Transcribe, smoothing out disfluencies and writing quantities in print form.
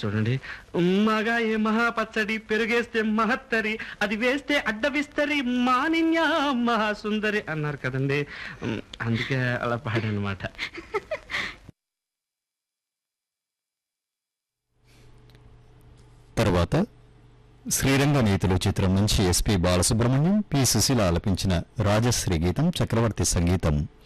చూడండి. మగాయే మహాపచ్చడి పెరుగేస్తే మహత్తరి, అది వేస్తే అడ్డవిస్తరి, మానిన్య మహాసుందరి అన్నారు కదండి. అందుకే అలా పాడనమాట. తర్వాత శ్రీరంగ నీతులు చిత్రం నుంచి ఎస్పి బాలసుబ్రహ్మణ్యం, పి సుశీల ఆలపించిన రాజశ్రీ గీతం, చక్రవర్తి సంగీతం.